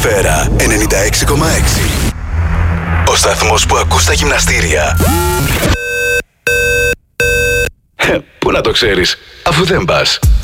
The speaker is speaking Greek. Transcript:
Σφαίρα 96,6. Ο σταθμός που ακούς στα γυμναστήρια. Πού να το ξέρεις, αφού δεν πας.